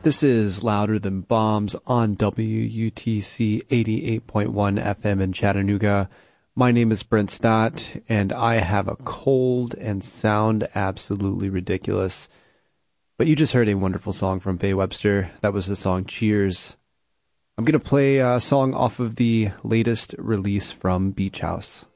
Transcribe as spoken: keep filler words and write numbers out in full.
This is Louder Than Bombs on W U T C eighty-eight point one F M in Chattanooga. My name is Brent Stott, and I have a cold and sound absolutely ridiculous. But you just heard a wonderful song from Faye Webster. That was the song Cheers. I'm going to play a song off of the latest release from Beach House.